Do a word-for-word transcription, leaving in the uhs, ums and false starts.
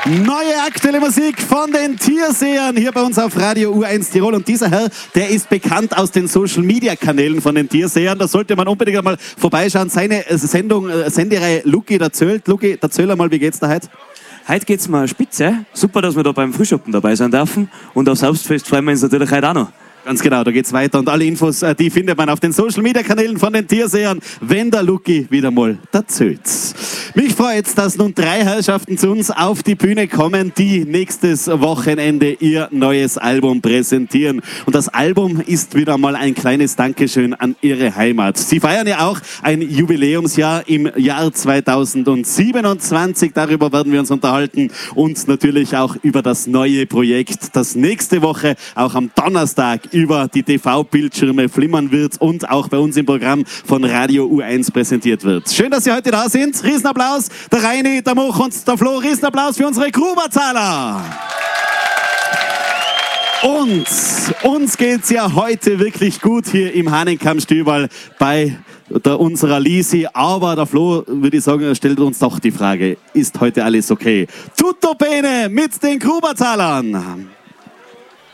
Neue aktuelle Musik von den Tiersehern hier bei uns auf Radio U eins Tirol. Und dieser Herr, der ist bekannt aus den Social-Media-Kanälen von den Tiersehern. Da sollte man unbedingt einmal vorbeischauen. Seine Sendung, Sendereihe Luki, der zählt. Luki, erzähl einmal, wie geht's da heute? Heute geht's mal spitze. Super, dass wir da beim Frühschoppen dabei sein dürfen. Und aufs Herbstfest freuen wir uns natürlich heute auch noch. Ganz genau, da geht's weiter. Und alle Infos, die findet man auf den Social-Media-Kanälen von den Tiersehern, wenn der Luki wieder mal erzählt. Mich freut, dass nun drei Herrschaften zu uns auf die Bühne kommen, die nächstes Wochenende ihr neues Album präsentieren. Und das Album ist wieder mal ein kleines Dankeschön an ihre Heimat. Sie feiern ja auch ein Jubiläumsjahr im Jahr zweitausendsiebenundzwanzig. Darüber werden wir uns unterhalten und natürlich auch über das neue Projekt, das nächste Woche auch am Donnerstag über die T V-Bildschirme flimmern wird und auch bei uns im Programm von Radio U eins präsentiert wird. Schön, dass Sie heute da sind. Riesenapplaus, der Reini, der Moch und der Flo. Riesenapplaus für unsere Gruberzahler. Und uns geht's ja heute wirklich gut hier im Hahnenkamm-Stüberl bei der, unserer Lisi. Aber der Flo, würde ich sagen, stellt uns doch die Frage, ist heute alles okay? Tutto bene mit den Gruberzahlern.